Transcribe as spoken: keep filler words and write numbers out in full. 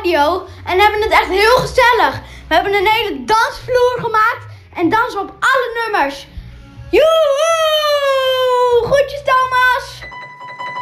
radio en hebben het echt heel gezellig. We hebben een hele dansvloer gemaakt en dansen op alle nummers. Joe!